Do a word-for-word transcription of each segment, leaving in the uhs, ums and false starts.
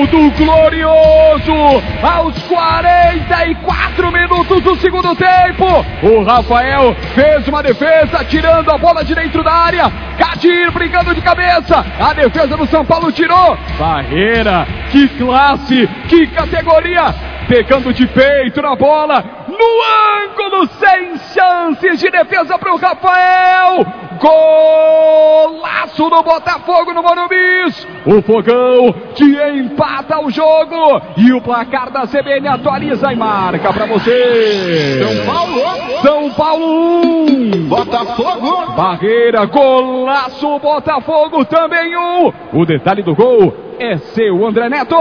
Gol do Glorioso aos quarenta e quatro minutos do segundo tempo. O Rafael fez uma defesa, tirando a bola de dentro da área. Kadir brincando de cabeça. A defesa do São Paulo tirou. Barreira, que classe, que categoria. Pegando de peito na bola, no ângulo, sem chances de defesa para o Rafael. Golaço do Botafogo no Morumbi. O Fogão que empata o jogo e o placar da C B N atualiza e marca para você. São Paulo, São Paulo um, Botafogo. Barreira, golaço, Botafogo também um. O detalhe do gol é seu, André Neto.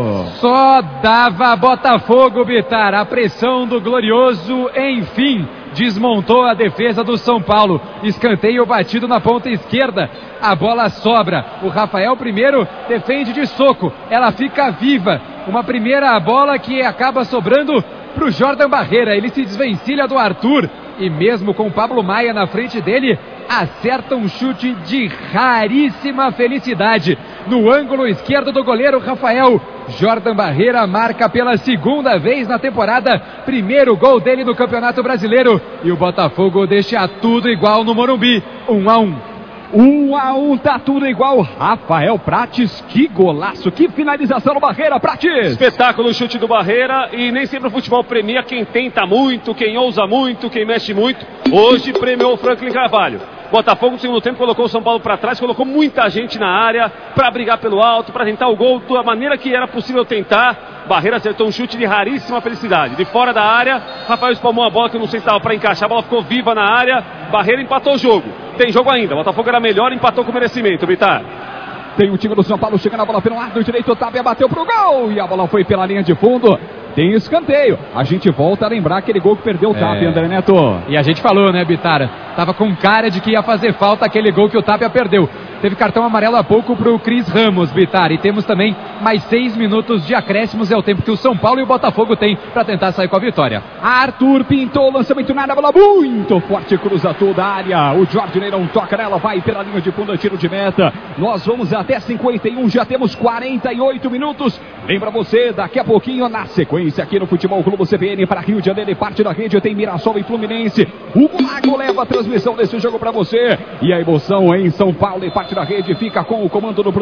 Só dava Botafogo, Bitar. A pressão do Glorioso, enfim, desmontou a defesa do São Paulo. Escanteio batido na ponta esquerda. A bola sobra. O Rafael primeiro defende de soco. Ela fica viva. Uma primeira bola que acaba sobrando para o Jordan Barreira. Ele se desvencilha do Arthur. E mesmo com o Pablo Maia na frente dele, acerta um chute de raríssima felicidade. No ângulo esquerdo do goleiro Rafael. Jordan Barreira marca pela segunda vez na temporada. Primeiro gol dele no Campeonato Brasileiro. E o Botafogo deixa tudo igual no Morumbi. Um a um. Um a um, tá tudo igual. Rafael Prates, que golaço, que finalização no Barreira, Prates. Espetáculo o chute do Barreira. E nem sempre o futebol premia quem tenta muito, quem ousa muito, quem mexe muito. Hoje premiou o Franklin Carvalho. Botafogo no segundo tempo colocou o São Paulo para trás, colocou muita gente na área para brigar pelo alto, para tentar o gol da maneira que era possível tentar. Barreira acertou um chute de raríssima felicidade. De fora da área, Rafael espalmou a bola que eu não sei se estava para encaixar, a bola ficou viva na área. Barreira empatou o jogo. Tem jogo ainda, Botafogo era melhor, empatou com merecimento, Bitar. Tem o time do São Paulo chegando a bola pelo lado direito, o Tapia bateu pro gol e a bola foi pela linha de fundo. Tem escanteio. A gente volta a lembrar aquele gol que perdeu o Tapia, é. André Neto. E a gente falou, né, Bitar? Tava com cara de que ia fazer falta aquele gol que o Tapia perdeu. Teve cartão amarelo há pouco pro Cris Ramos, Bitar. E temos também mais seis minutos de acréscimos. É o tempo que o São Paulo e o Botafogo têm para tentar sair com a vitória. Arthur pintou o lançamento na área, bola muito forte, cruza toda a área. O Jorge Neirão toca nela, vai pela linha de fundo, tiro de meta. Nós vamos até cinquenta e um, já temos quarenta e oito minutos. Lembra você, daqui a pouquinho, na sequência aqui no Futebol Clube C B N para Rio de Janeiro e parte da rede, tem Mirassol e Fluminense. O Lago leva a transmissão desse jogo para você. E a emoção em São Paulo e parte da rede fica com o comando do